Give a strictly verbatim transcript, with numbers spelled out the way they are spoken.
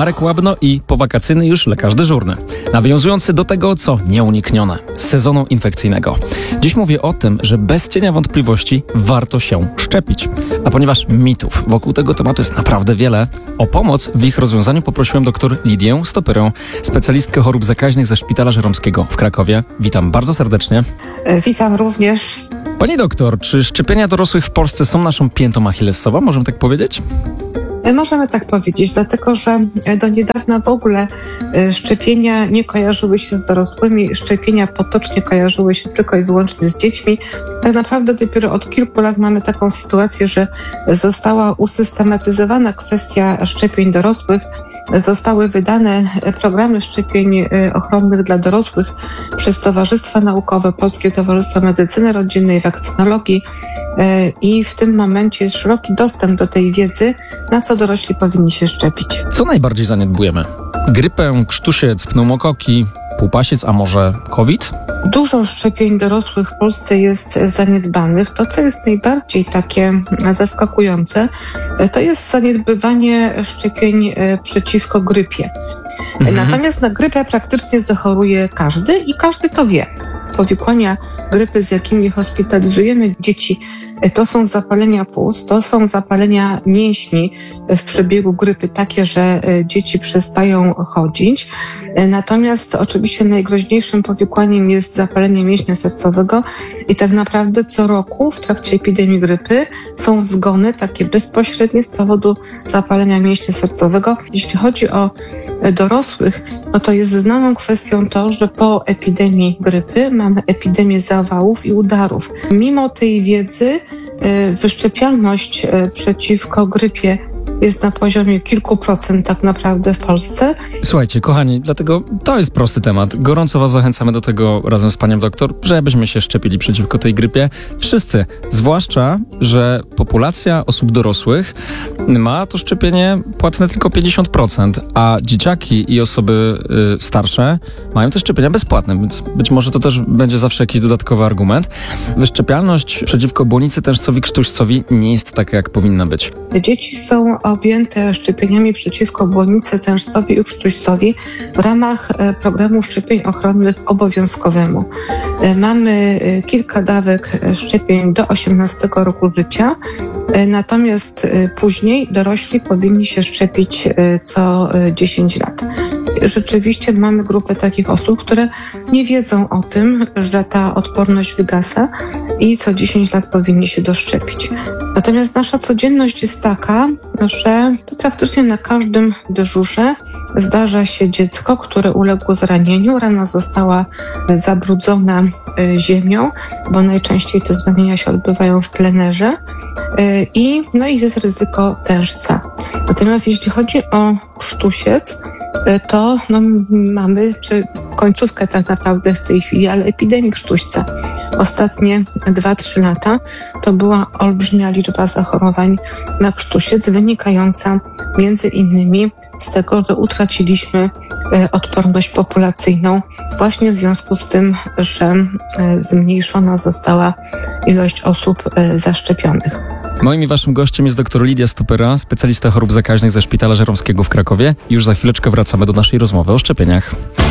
Marek Łabno i powakacyjny już lekarz dyżurny, nawiązujący do tego, co nieuniknione, sezonu infekcyjnego. Dziś mówię o tym, że bez cienia wątpliwości warto się szczepić. A ponieważ mitów wokół tego tematu jest naprawdę wiele, o pomoc w ich rozwiązaniu poprosiłem dr Lidię Stopyrę, specjalistkę chorób zakaźnych ze Szpitala Żeromskiego w Krakowie. Witam bardzo serdecznie. Witam również. Pani doktor, czy szczepienia dorosłych w Polsce są naszą piętą achillesową? Możemy tak powiedzieć? Możemy tak powiedzieć, dlatego że do niedawna w ogóle szczepienia nie kojarzyły się z dorosłymi, szczepienia potocznie kojarzyły się tylko i wyłącznie z dziećmi. Tak naprawdę dopiero od kilku lat mamy taką sytuację, że została usystematyzowana kwestia szczepień dorosłych. Zostały wydane programy szczepień ochronnych dla dorosłych przez Towarzystwa Naukowe, Polskie Towarzystwo Medycyny Rodzinnej, Wakcynologii i w tym momencie jest szeroki dostęp do tej wiedzy, na co dorośli powinni się szczepić. Co najbardziej zaniedbujemy? Grypę, krztusiec, pneumokoki, półpasiec, a może COVID? Dużo szczepień dorosłych w Polsce jest zaniedbanych. To, co jest najbardziej takie zaskakujące, to jest zaniedbywanie szczepień przeciwko grypie. Mhm. Natomiast na grypę praktycznie zachoruje każdy i każdy to wie. Powikłania grypy, z jakimi hospitalizujemy dzieci, to są zapalenia płuc, to są zapalenia mięśni w przebiegu grypy takie, że dzieci przestają chodzić. Natomiast oczywiście najgroźniejszym powikłaniem jest zapalenie mięśnia sercowego i tak naprawdę co roku w trakcie epidemii grypy są zgony takie bezpośrednie z powodu zapalenia mięśnia sercowego. Jeśli chodzi o dorosłych, no to jest znaną kwestią to, że po epidemii grypy mamy epidemię zawałów i udarów. Mimo tej wiedzy wyszczepialność przeciwko grypie jest na poziomie kilku procent tak naprawdę w Polsce. Słuchajcie, kochani, dlatego to jest prosty temat. Gorąco was zachęcamy do tego razem z panią doktor, żebyśmy się szczepili przeciwko tej grypie. Wszyscy, zwłaszcza, że populacja osób dorosłych ma to szczepienie płatne tylko pięćdziesiąt procent, a dzieciaki i osoby y, starsze mają te szczepienia bezpłatne, więc być może to też będzie zawsze jakiś dodatkowy argument. Wyszczepialność przeciwko błonicy tężcowi, krztuścowi nie jest taka, jak powinna być. Dzieci są objęte szczepieniami przeciwko błonicy tężcowi i krztuścowi w ramach programu szczepień ochronnych obowiązkowemu. Mamy kilka dawek szczepień do osiemnastego roku życia, natomiast później dorośli powinni się szczepić co dziesięć lat. Rzeczywiście mamy grupę takich osób, które nie wiedzą o tym, że ta odporność wygasa i co dziesięć lat powinni się doszczepić. Natomiast nasza codzienność jest taka, że praktycznie na każdym dyżurze zdarza się dziecko, które uległo zranieniu. Rana została zabrudzona ziemią, bo najczęściej te zranienia się odbywają w plenerze i, no i jest ryzyko tężca. Natomiast jeśli chodzi o krztusiec, to no, mamy, czy końcówkę tak naprawdę w tej chwili, ale epidemii krztuśca. Ostatnie dwa trzy lata to była olbrzymia liczba zachorowań na krztusiec, wynikająca między innymi z tego, że utraciliśmy odporność populacyjną właśnie w związku z tym, że zmniejszona została ilość osób zaszczepionych. Moim i waszym gościem jest dr Lidia Stopyra, specjalista chorób zakaźnych ze Szpitala Żeromskiego w Krakowie. Już za chwileczkę wracamy do naszej rozmowy o szczepieniach.